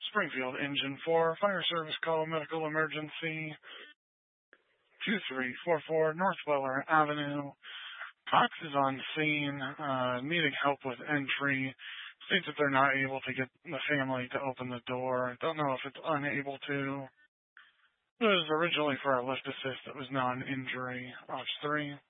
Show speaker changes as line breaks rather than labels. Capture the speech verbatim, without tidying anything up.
Springfield Engine four, Fire Service call, medical emergency, two three four four North Weller Avenue. Cox is on scene, uh, needing help with entry. States that they're not able to get the family to open the door. Don't know if it's unable to. It was originally for a lift assist that was non-injury. Ops three.